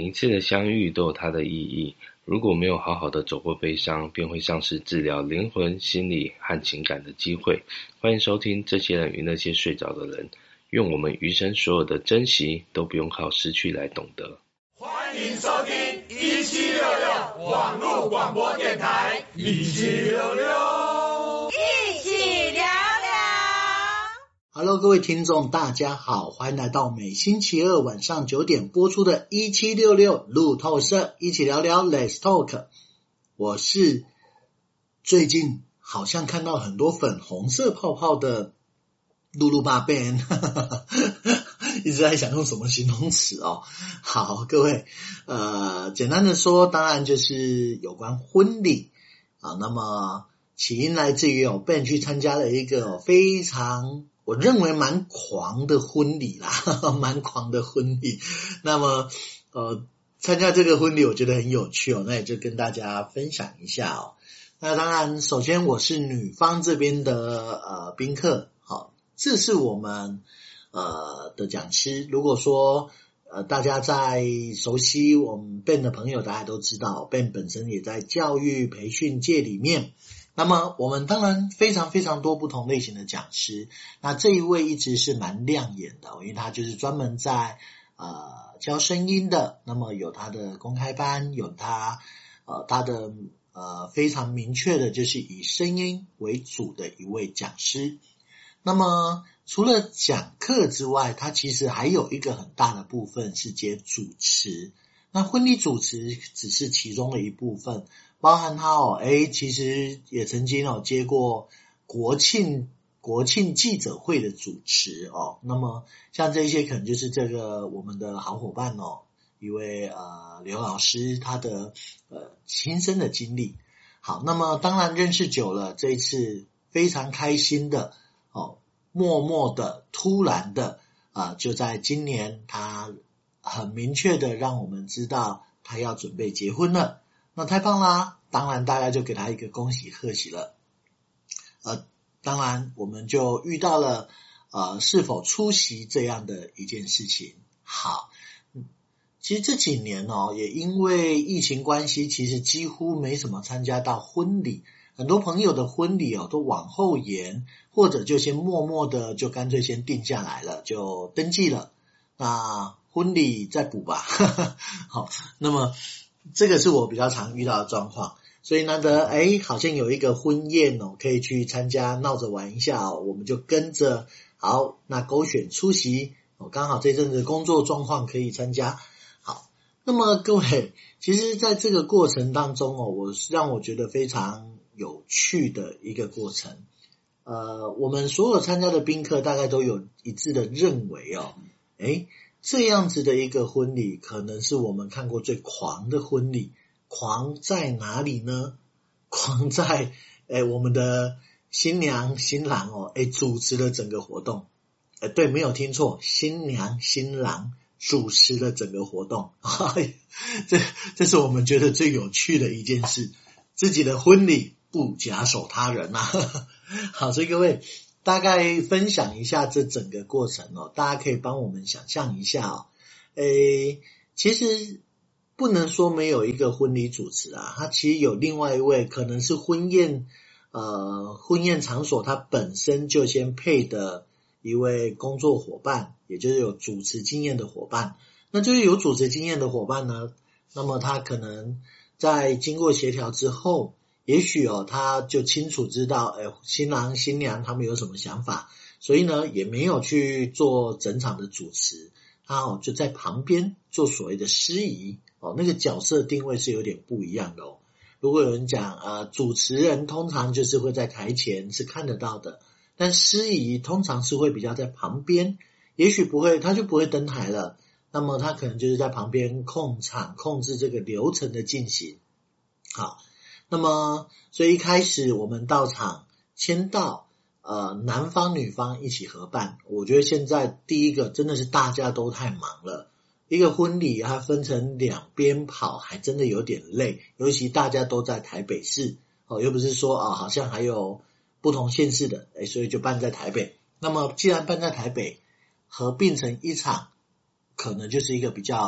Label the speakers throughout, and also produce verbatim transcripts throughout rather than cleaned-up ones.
Speaker 1: 一次的相遇都有它的意义，如果没有好好的走过悲伤，便会丧失治疗灵魂、心理和情感的机会。欢迎收听这些人与那些睡着的人，愿我们余生所有的珍惜都不用靠失去来懂得。
Speaker 2: 欢迎收听一七六六网络广播电台，一七六六
Speaker 3: 一起聊聊。
Speaker 4: Hello， 各位听众，大家好，欢迎来到每星期二晚上九点播出的一七六六路透社，一起聊聊 Let's Talk。我是最近好像看到很多粉红色泡泡的露露爸 Ben， 一直在想用什么形容词哦。好，各位，呃，简单的说，当然就是有关婚礼啊。那么起因来自于哦 Ben 去参加了一个非常我认为蛮狂的婚礼啦，蛮狂的婚礼。那么呃，参加这个婚礼我觉得很有趣哦，那也就跟大家分享一下哦。那当然，首先我是女方这边的呃宾客，好。这是我们呃的讲师。如果说呃大家在熟悉我们 Ben 的朋友，大家都知道 Ben 本身也在教育培训界里面。那么我们当然非常非常多不同类型的讲师。那这一位一直是蛮亮眼的，因为他就是专门在呃教声音的。那么有他的公开班，有他呃他的呃非常明确的就是以声音为主的一位讲师。那么除了讲课之外，他其实还有一个很大的部分是接主持。那婚礼主持只是其中的一部分，包含他哦，诶其实也曾经哦接过国庆国庆记者会的主持哦。那么像这些可能就是这个我们的好伙伴哦，一位呃刘老师他的呃亲身的经历。好，那么当然认识久了，这一次非常开心的哦，默默的突然的啊、呃，就在今年他很明确的让我们知道他要准备结婚了。那太棒啦，当然大家就给他一个恭喜贺喜了。呃当然我们就遇到了呃是否出席这样的一件事情。好，其实这几年哦，也因为疫情关系，其实几乎没什么参加到婚礼。很多朋友的婚礼哦都往后延，或者就先默默的就干脆先定下来了，就登记了。那婚礼再补吧。好，那么这个是我比较常遇到的状况，所以难得诶好像有一个婚宴哦可以去参加，闹着玩一下哦，我们就跟着好，那勾选出席哦，刚好这阵子工作状况可以参加。好，那么各位，其实在这个过程当中哦，我让我觉得非常有趣的一个过程。呃，我们所有参加的宾客大概都有一致的认为哦，诶，这样子的一个婚礼可能是我们看过最狂的婚礼。狂在哪里呢？狂在诶我们的新娘新郎哦，诶主持了整个活动。诶对，没有听错，新娘新郎主持了整个活动。这这是我们觉得最有趣的一件事，自己的婚礼不假手他人啊。好，所以各位大概分享一下这整个过程哦，大家可以帮我们想象一下哦。诶其实不能说没有一个婚礼主持啊，他其实有另外一位可能是婚宴呃婚宴场所他本身就先配的一位工作伙伴，也就是有主持经验的伙伴。那就是有主持经验的伙伴呢，那么他可能在经过协调之后，也许哦他就清楚知道诶新郎新娘他们有什么想法，所以呢也没有去做整场的主持，他哦就在旁边做所谓的司仪哦，那个角色定位是有点不一样的哦。如果有人讲呃主持人通常就是会在台前是看得到的，但司仪通常是会比较在旁边，也许不会他就不会登台了，那么他可能就是在旁边控场控制这个流程的进行。好，那么所以一开始我们到场签到呃男方女方一起合办。我觉得现在第一个真的是大家都太忙了，一个婚礼它分成两边跑还真的有点累，尤其大家都在台北市哦，又不是说啊好像还有不同县市的，诶所以就办在台北。那么既然办在台北，合并成一场可能就是一个比较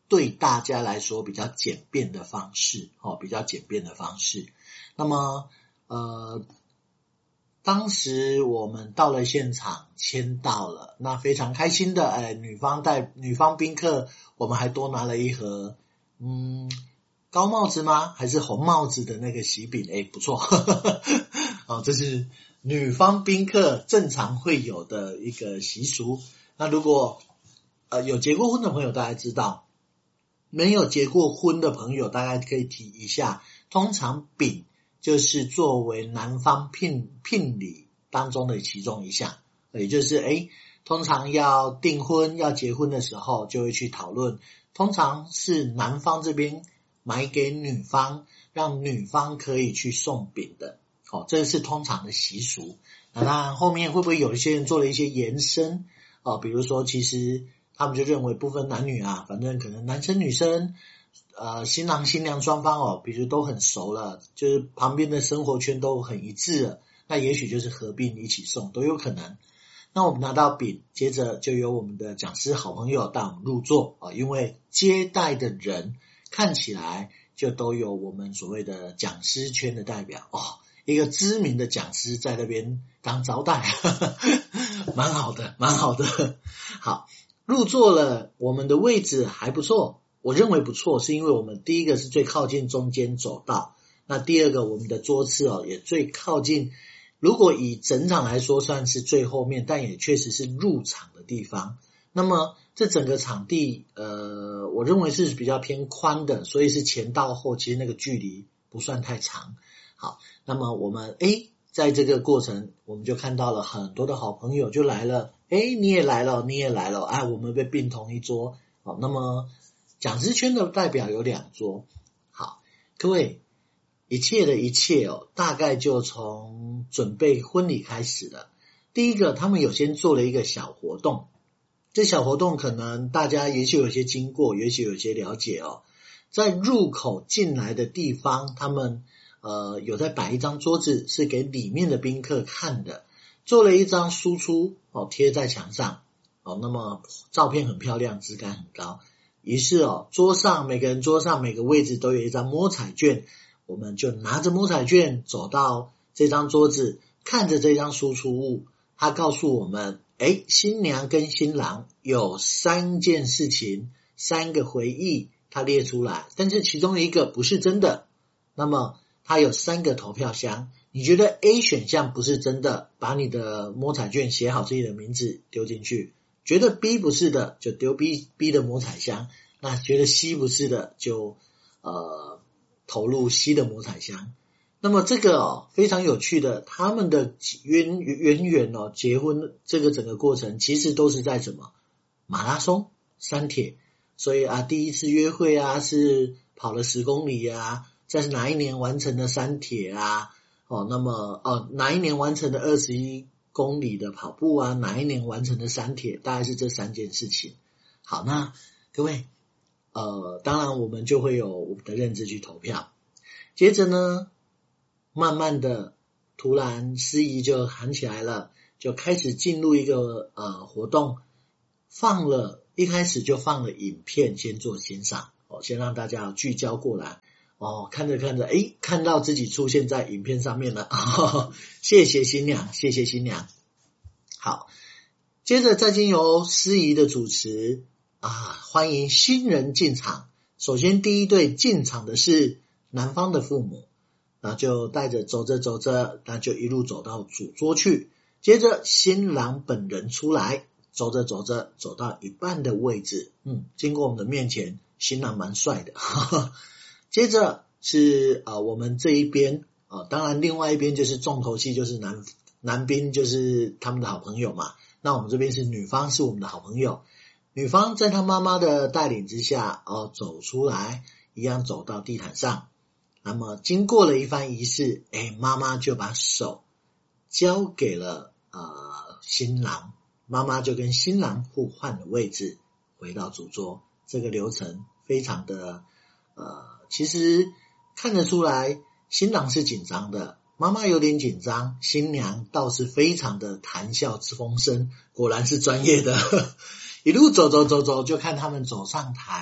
Speaker 4: 对大家来说比较简便的方式，哦，比较简便的方式。那么，呃，当时我们到了现场，签到了，那非常开心的，哎，女方带女方宾客，我们还多拿了一盒，嗯，高帽子吗？还是红帽子的那个喜饼？哎，不错，哦，这是女方宾客正常会有的一个习俗。那如果呃有结过婚的朋友，大家知道。没有结过婚的朋友，大概可以提一下，通常饼就是作为男方聘聘礼当中的其中一项，也就是诶通常要订婚要结婚的时候就会去讨论，通常是男方这边买给女方，让女方可以去送饼的，哦，这是通常的习俗。那当然后面会不会有一些人做了一些延伸，哦，比如说其实他们就认为不分男女啊，反正可能男生女生呃，新郎新娘双方哦，比如都很熟了，就是旁边的生活圈都很一致了，那也许就是合并一起送都有可能。那我们拿到饼，接着就由我们的讲师好朋友带我们入座啊，因为接待的人看起来就都有我们所谓的讲师圈的代表哦，一个知名的讲师在那边当招待，呵呵蛮好的，蛮好的。好，入座了，我们的位置还不错。我认为不错，是因为我们第一个是最靠近中间走道，那第二个我们的桌次哦也最靠近，如果以整场来说算是最后面，但也确实是入场的地方。那么这整个场地呃，我认为是比较偏宽的，所以是前到后其实那个距离不算太长。好，那么我们诶在这个过程我们就看到了很多的好朋友就来了，诶你也来了你也来了，哎我们被并同一桌。好，那么讲师圈的代表有两桌。好，各位，一切的一切哦，大概就从准备婚礼开始了。第一个，他们有先做了一个小活动，这小活动可能大家也许有些经过，也许有些了解哦。在入口进来的地方，他们呃有在摆一张桌子，是给里面的宾客看的，做了一张输出哦，贴在墙上哦，那么照片很漂亮，质感很高。于是哦，桌上每个人桌上每个位置都有一张摸彩券，我们就拿着摸彩券走到这张桌子，看着这张输出物，他告诉我们，诶，新娘跟新郎有三件事情，三个回忆，他列出来，但是其中一个不是真的，那么他有三个投票箱，你觉得 A 选项不是真的，把你的摸彩券写好自己的名字丢进去，觉得 B 不是的就丢 B B 的摸彩箱，那觉得 C 不是的就呃投入 C 的摸彩箱。那么这个哦非常有趣的，他们的渊渊源哦，结婚这个整个过程其实都是在什么马拉松三铁，所以啊第一次约会啊是跑了十公里啊，这是哪一年完成的三铁啊，哦那么哦哪一年完成的二十一公里的跑步啊，哪一年完成的三铁，大概是这三件事情。好，那各位呃当然我们就会有我们的认知去投票，接着呢慢慢的突然司仪就喊起来了，就开始进入一个呃活动，放了一开始就放了影片先做欣赏哦，先让大家聚焦过来哦，看着看着诶看到自己出现在影片上面了，哦，谢谢新娘谢谢新娘。好，接着再经由司仪的主持啊，欢迎新人进场。首先第一对进场的是男方的父母，那就带着走着走着，那就一路走到主桌去。接着新郎本人出来，走着走着走到一半的位置，嗯，经过我们的面前，新郎蛮帅的。呵呵接着是呃我们这一边啊、呃，当然另外一边就是重头戏，就是男男宾就是他们的好朋友嘛。那我们这边是女方是我们的好朋友，女方在她妈妈的带领之下哦走出来，一样走到地毯上。那么经过了一番仪式，哎，妈妈就把手交给了呃新郎，妈妈就跟新郎互换了位置，回到主桌。这个流程非常的呃，其实看得出来，新郎是紧张的，妈妈有点紧张，新娘倒是非常的谈笑风生，果然是专业的。一路走走走走，就看他们走上台，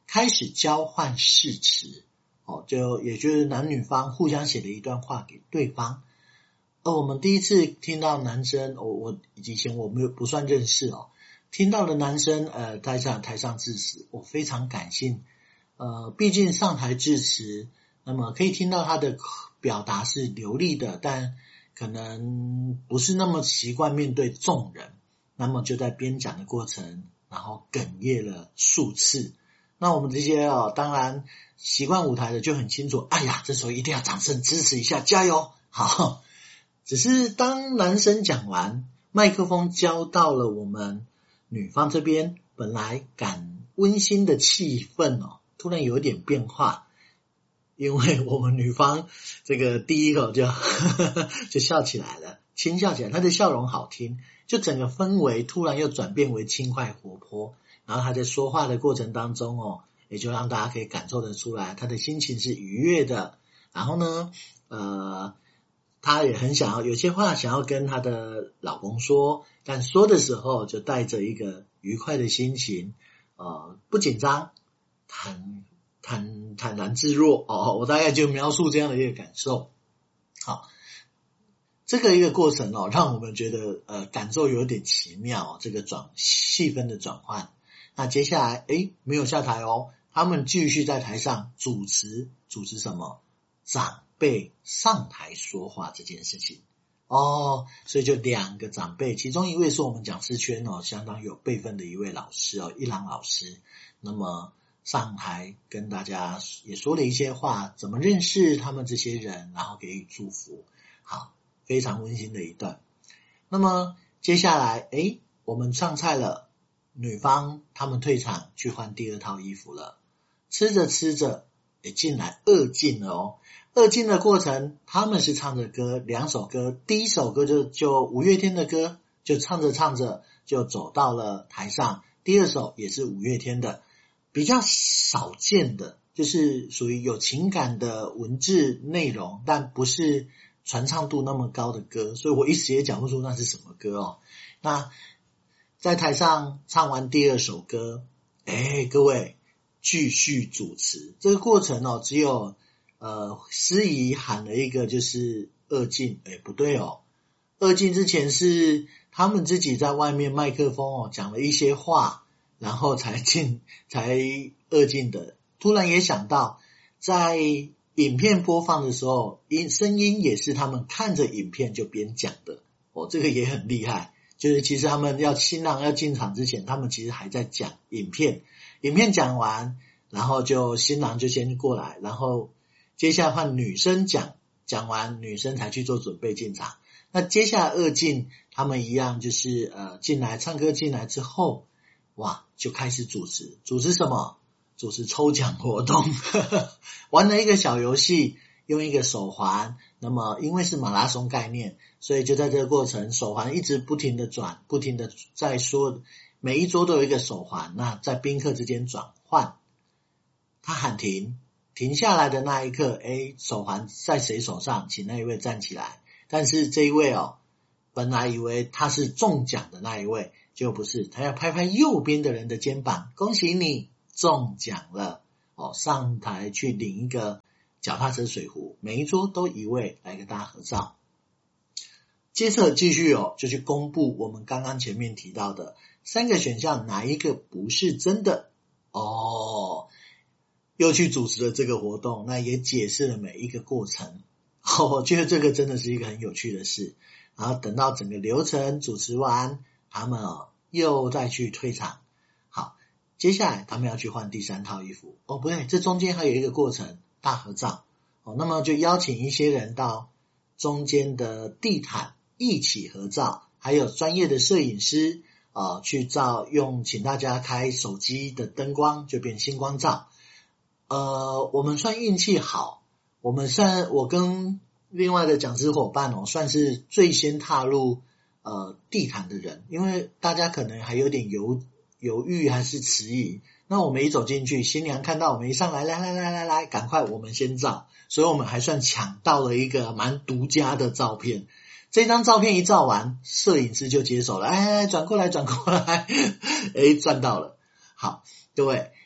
Speaker 4: 开始交换誓词，哦，就也就是男女方互相写了一段话给对方。而我们第一次听到男生，我、哦、我以前我没有不算认识哦，听到的男生呃台上台上致辞，我非常感性，呃，毕竟上台致辞，那么可以听到他的表达是流利的，但可能不是那么习惯面对众人，那么就在编讲的过程，然后哽咽了数次。那我们这些哦，当然习惯舞台的就很清楚，哎呀，这时候一定要掌声支持一下，加油！好，只是当男生讲完，麦克风交到了我们女方这边，本来感温馨的气氛哦，突然有点变化，因为我们女方这个第一口就就笑起来了，轻笑起来，她的笑容好听，就整个氛围突然又转变为轻快活泼。然后他在说话的过程当中哦，也就让大家可以感受得出来，他的心情是愉悦的。然后呢，呃，他也很想要有些话想要跟他的老公说，但说的时候就带着一个愉快的心情，呃，不紧张，坦坦坦然自若哦。我大概就描述这样的一个感受。好，这个一个过程哦，让我们觉得呃感受有点奇妙哦，这个转气氛的转换。那接下来诶没有下台哦，他们继续在台上主持，主持什么？长辈上台说话这件事情哦，所以就两个长辈，其中一位是我们讲师圈哦相当有辈分的一位老师哦，一郎老师，那么上台跟大家也说了一些话，怎么认识他们这些人，然后给予祝福，好，非常温馨的一段。那么接下来诶我们上菜了，女方他们退场去换第二套衣服了，吃着吃着也进来二进了哦。二进的过程，他们是唱着歌，两首歌，第一首歌就就五月天的歌，就唱着唱着就走到了台上，第二首也是五月天的，比较少见的就是属于有情感的文字内容，但不是传唱度那么高的歌，所以我一时也讲不出那是什么歌哦。那在台上唱完第二首歌，哎，各位继续主持，这个过程哦，只有呃司仪喊了一个就是二进，哎，不对哦，二进之前是他们自己在外面麦克风哦讲了一些话，然后才进才二进的。突然也想到，在影片播放的时候，音声音也是他们看着影片就边讲的哦，这个也很厉害。就是其实他们要新郎要进场之前，他们其实还在讲影片，影片讲完，然后就新郎就先过来，然后接下来换女生讲，讲完女生才去做准备进场。那接下来二进他们一样就是呃进来唱歌进来之后，哇就开始主持，主持什么？主持抽奖活动，玩了一个小游戏，用一个手环，那么因为是马拉松概念，所以就在这个过程手环一直不停的转，不停的在说，每一桌都有一个手环，那在宾客之间转换，他喊停，停下来的那一刻，诶手环在谁手上，请那一位站起来，但是这一位哦本来以为他是中奖的那一位，结果不是，他要拍拍右边的人的肩膀，恭喜你中奖了哦，上台去领一个脚踏车水壶，每一桌都一位来跟大家合照。接着继续哦，就去公布我们刚刚前面提到的三个选项，哪一个不是真的哦？又去主持了这个活动，那也解释了每一个过程。哦，我觉得这个真的是一个很有趣的事。然后等到整个流程主持完，他们哦又再去退场。好，接下来他们要去换第三套衣服。哦，不对，这中间还有一个过程，大合照。哦，那么就邀请一些人到中间的地毯一起合照，还有专业的摄影师呃去照，用请大家开手机的灯光，就变星光照。呃，我们算运气好，我们算我跟另外的讲师伙伴哦，算是最先踏入呃地毯的人，因为大家可能还有点犹犹豫还是迟疑。那我们一走进去，新娘看到我们一上来，来来来来来，赶快我们先照，所以我们还算抢到了一个蛮独家的照片。这张照片一照完，摄影师就接手了，哎，转过来转过来，哎，赚到了。好，各位，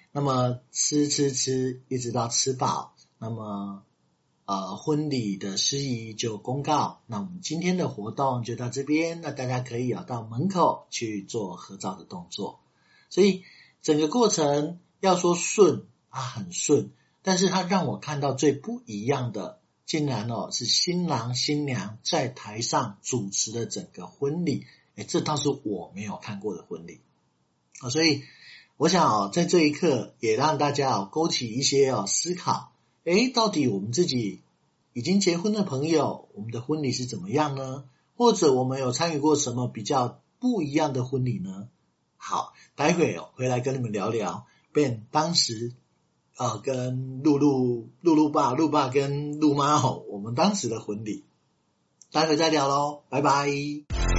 Speaker 4: 那么吃吃吃一直到吃饱，那么呃婚礼的司仪就公告，那我们今天的活动就到这边，那大家可以啊到门口去做合照的动作。所以整个过程要说顺啊很顺，但是它让我看到最不一样的竟然哦是新郎新娘在台上主持的整个婚礼，诶这倒是我没有看过的婚礼啊，所以我想哦在这一刻也让大家哦勾起一些哦思考，诶到底我们自己已经结婚的朋友，我们的婚礼是怎么样呢？或者我们有参与过什么比较不一样的婚礼呢？好，待会哦回来跟你们聊聊 Ben 当时呃跟露露露露爸露爸跟露妈哦我们当时的婚礼，待会再聊咯，拜拜。